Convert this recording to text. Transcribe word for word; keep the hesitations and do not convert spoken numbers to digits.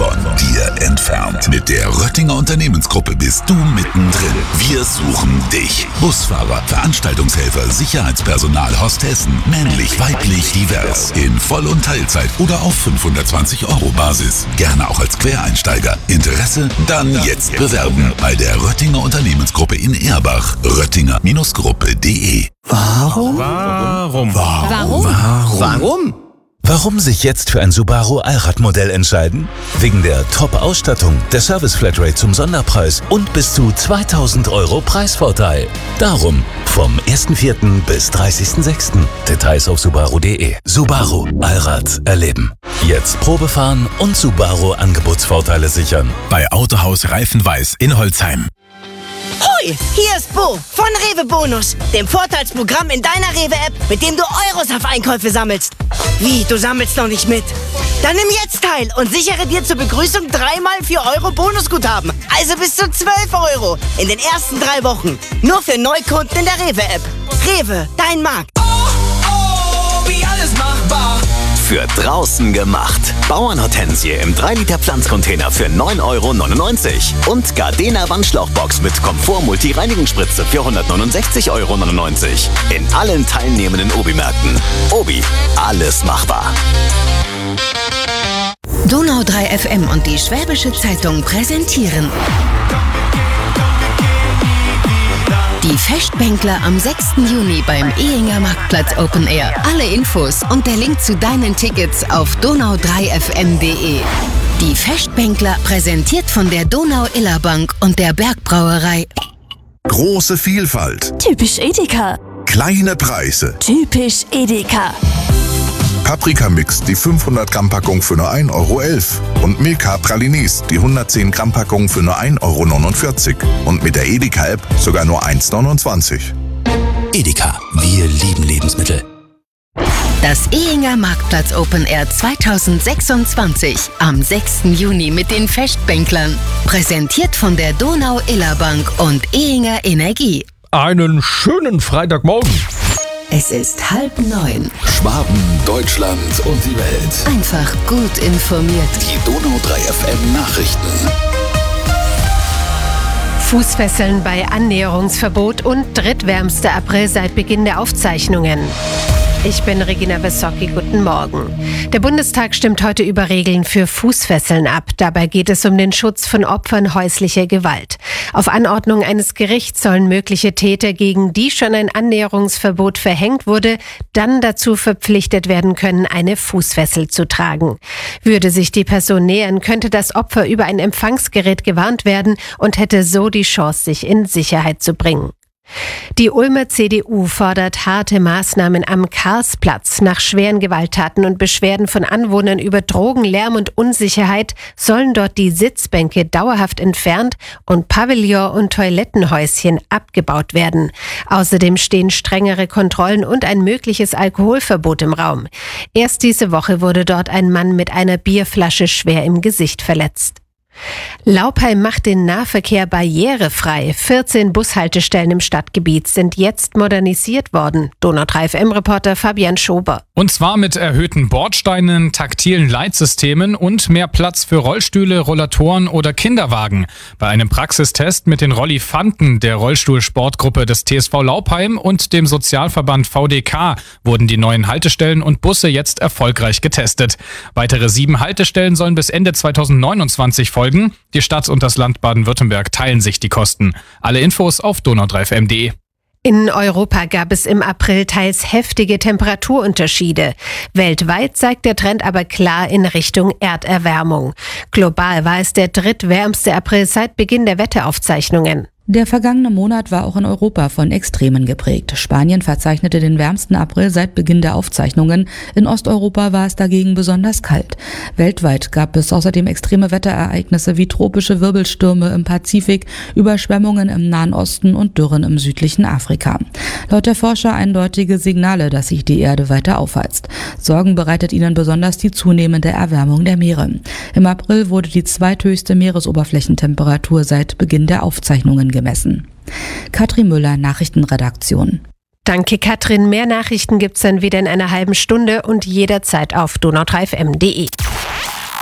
von dir entfernt. Mit der Röttinger Unternehmensgruppe bist du mittendrin. Wir suchen dich. Busfahrer, Veranstaltungshelfer, Sicherheitspersonal, Hostessen, männlich, weiblich, divers. In Voll- und Teilzeit oder auf fünfhundertzwanzig Euro Basis. Gerne auch als Quereinsteiger. Interesse? Dann jetzt bewerben bei der Röttinger Unternehmensgruppe in Erbach. Röttinger Gruppe punkt de. Warum? Warum? Warum? Warum? Warum? Warum sich jetzt für ein Subaru Allradmodell entscheiden? Wegen der Top-Ausstattung, der Service-Flatrate zum Sonderpreis und bis zu zweitausend Euro Preisvorteil. Darum vom ersten vierten bis dreißigsten sechsten Details auf subaru punkt de. Subaru Allrad erleben. Jetzt Probe fahren und Subaru Angebotsvorteile sichern. Bei Autohaus Reifenweiß in Holzheim. Hoi, hier ist Bo von Rewe Bonus, dem Vorteilsprogramm in deiner Rewe-App, mit dem du Euros auf Einkäufe sammelst. Wie, du sammelst noch nicht mit? Dann nimm jetzt teil und sichere dir zur Begrüßung dreimal vier Euro Bonusguthaben. Also bis zu zwölf Euro in den ersten drei Wochen. Nur für Neukunden in der Rewe-App. Rewe, dein Markt. Oh, oh, wie alles machbar. Für draußen gemacht. Bauernhortensie im drei Liter Pflanzcontainer für neun Euro neunundneunzig. Und Gardena Wandschlauchbox mit Komfort-Multi-Reinigungsspritze für hundertneunundsechzig Euro neunundneunzig. In allen teilnehmenden Obi-Märkten. Obi, alles machbar. Donau drei F M und die Schwäbische Zeitung präsentieren die Festbänkler am sechsten Juni beim Ehinger Marktplatz Open Air. Alle Infos und der Link zu deinen Tickets auf donau drei f m punkt de. Die Festbänkler präsentiert von der Donau-Iller-Bank und der Bergbrauerei. Große Vielfalt. Typisch Edeka. Kleine Preise. Typisch Edeka. Paprikamix, die fünfhundert Gramm Packung für nur ein Euro elf. Und Milka Pralines, die hundertzehn Gramm Packung für nur ein Euro neunundvierzig. Und mit der Edeka-App sogar nur eins neunundzwanzig. Edeka, wir lieben Lebensmittel. Das Ehinger Marktplatz Open Air zweitausendsechsundzwanzig am sechsten Juni mit den Festbänklern. Präsentiert von der Donau-Iller-Bank und Ehinger Energie. Einen schönen Freitagmorgen. Es ist halb neun. Schwaben, Deutschland und die Welt. Einfach gut informiert. Die Donau drei F M Nachrichten. Fußfesseln bei Annäherungsverbot und drittwärmster April seit Beginn der Aufzeichnungen. Ich bin Regina Wissocki, guten Morgen. Der Bundestag stimmt heute über Regeln für Fußfesseln ab. Dabei geht es um den Schutz von Opfern häuslicher Gewalt. Auf Anordnung eines Gerichts sollen mögliche Täter, gegen die schon ein Annäherungsverbot verhängt wurde, dann dazu verpflichtet werden können, eine Fußfessel zu tragen. Würde sich die Person nähern, könnte das Opfer über ein Empfangsgerät gewarnt werden und hätte so die Chance, sich in Sicherheit zu bringen. Die Ulmer C D U fordert harte Maßnahmen am Karlsplatz. Nach schweren Gewalttaten und Beschwerden von Anwohnern über Drogen, Lärm und Unsicherheit sollen dort die Sitzbänke dauerhaft entfernt und Pavillon und Toilettenhäuschen abgebaut werden. Außerdem stehen strengere Kontrollen und ein mögliches Alkoholverbot im Raum. Erst diese Woche wurde dort ein Mann mit einer Bierflasche schwer im Gesicht verletzt. Laupheim macht den Nahverkehr barrierefrei. vierzehn Bushaltestellen im Stadtgebiet sind jetzt modernisiert worden. Donau drei F M-Reporter Fabian Schober. Und zwar mit erhöhten Bordsteinen, taktilen Leitsystemen und mehr Platz für Rollstühle, Rollatoren oder Kinderwagen. Bei einem Praxistest mit den Rollifanten der Rollstuhlsportgruppe des T S V Laupheim und dem Sozialverband V D K wurden die neuen Haltestellen und Busse jetzt erfolgreich getestet. Weitere sieben Haltestellen sollen bis Ende zweitausendneunundzwanzig folgen. Die Stadt und das Land Baden-Württemberg teilen sich die Kosten. Alle Infos auf donau drei f m punkt de. In Europa gab es im April teils heftige Temperaturunterschiede. Weltweit zeigt der Trend aber klar in Richtung Erderwärmung. Global war es der drittwärmste April seit Beginn der Wetteraufzeichnungen. Der vergangene Monat war auch in Europa von Extremen geprägt. Spanien verzeichnete den wärmsten April seit Beginn der Aufzeichnungen. In Osteuropa war es dagegen besonders kalt. Weltweit gab es außerdem extreme Wetterereignisse wie tropische Wirbelstürme im Pazifik, Überschwemmungen im Nahen Osten und Dürren im südlichen Afrika. Laut der Forscher eindeutige Signale, dass sich die Erde weiter aufheizt. Sorgen bereitet ihnen besonders die zunehmende Erwärmung der Meere. Im April wurde die zweithöchste Meeresoberflächentemperatur seit Beginn der Aufzeichnungen gemessen. Katrin Müller, Nachrichtenredaktion. Danke, Katrin. Mehr Nachrichten gibt's dann wieder in einer halben Stunde und jederzeit auf donau drei f m punkt de.